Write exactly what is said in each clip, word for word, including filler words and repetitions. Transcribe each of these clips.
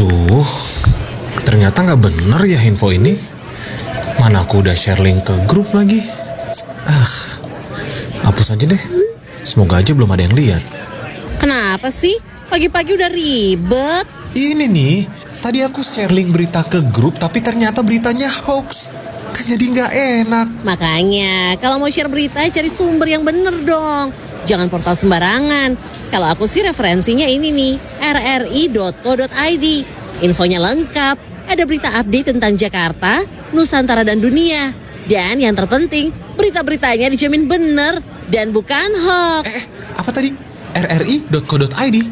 Aduh, ternyata nggak bener ya info ini. Mana aku udah share link ke grup lagi. Ah, hapus aja deh. Semoga aja belum ada yang lihat. Kenapa sih? Pagi-pagi udah ribet. Ini nih, tadi aku share link berita ke grup tapi ternyata beritanya hoax. Kan jadi nggak enak. Makanya, kalau mau share berita cari sumber yang bener dong. Jangan portal sembarangan. Kalau aku sih referensinya ini nih, r r i dot co dot i d. Infonya lengkap, ada berita update tentang Jakarta, Nusantara dan dunia. Dan yang terpenting, berita-beritanya dijamin bener dan bukan hoax. Eh, apa tadi? r r i dot co dot i d.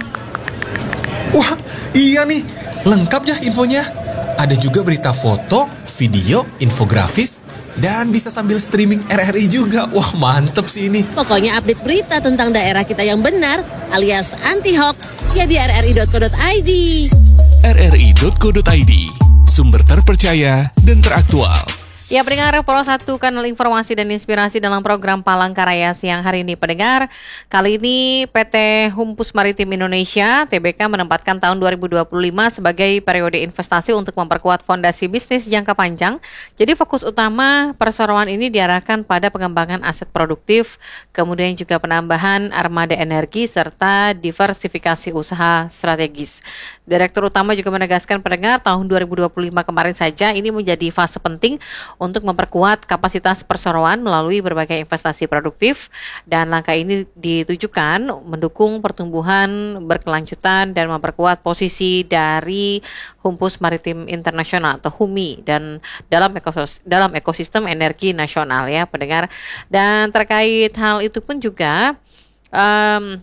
Wah, iya nih, lengkap ya infonya. Ada juga berita foto, video, infografis, dan bisa sambil streaming R R I juga. Wah, mantep sih ini. Pokoknya update berita tentang daerah kita yang benar alias anti-hoax ya di r r i dot co dot i d. r r i dot co dot i d, sumber terpercaya dan teraktual. Ya, pendengar Pro satu, kanal informasi dan inspirasi dalam program Palangkaraya siang hari ini. Pendengar, kali ini P T Humpus Maritim Indonesia T B K menempatkan tahun dua ribu dua puluh lima sebagai periode investasi untuk memperkuat fondasi bisnis jangka panjang. Jadi fokus utama perseroan ini diarahkan pada pengembangan aset produktif, kemudian juga penambahan armada energi serta diversifikasi usaha strategis. Direktur Utama juga menegaskan, pendengar, tahun dua ribu dua puluh lima kemarin saja ini menjadi fase penting untuk memperkuat kapasitas perseroan melalui berbagai investasi produktif, dan langkah ini ditujukan mendukung pertumbuhan berkelanjutan dan memperkuat posisi dari Humpus Maritim Internasional atau H U M I dan dalam ekosistem, dalam ekosistem energi nasional ya pendengar. Dan terkait hal itu pun juga um,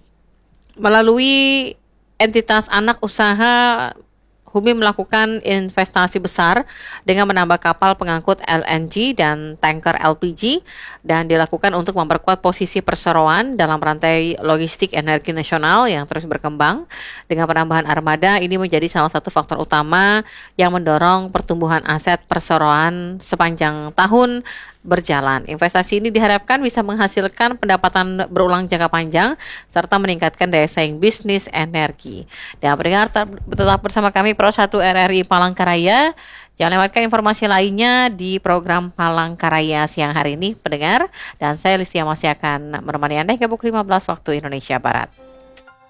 melalui entitas anak usaha, H U M I melakukan investasi besar dengan menambah kapal pengangkut L N G dan tanker L P G, dan dilakukan untuk memperkuat posisi perseroan dalam rantai logistik energi nasional yang terus berkembang. Dengan penambahan armada, ini menjadi salah satu faktor utama yang mendorong pertumbuhan aset perseroan sepanjang tahun berjalan. Investasi ini diharapkan bisa menghasilkan pendapatan berulang jangka panjang serta meningkatkan daya saing bisnis energi. Dan pendengar, tetap bersama kami Pro satu R R I Palangkaraya. Jangan lewatkan informasi lainnya di program Palangkaraya siang hari ini pendengar. Dan saya Listia masih akan menemani Anda hingga pukul lima belas waktu Indonesia Barat.